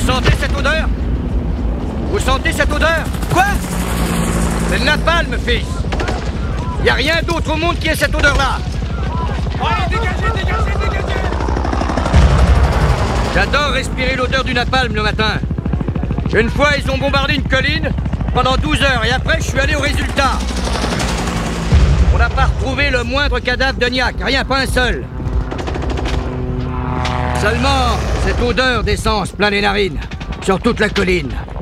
sentez cette odeur? Vous sentez cette odeur? Quoi? C'est le napalm, fils. Y a rien d'autre au monde qui ait cette odeur-là. Allez, dégagez, dégagez, dégagez! J'adore respirer l'odeur du napalm le matin. Une fois, ils ont bombardé une colline pendant 12 heures et après, je suis allé au résultat. On n'a pas retrouvé le moindre cadavre de Niac, rien, pas un seul. Seulement, cette odeur d'essence plein les narines, sur toute la colline.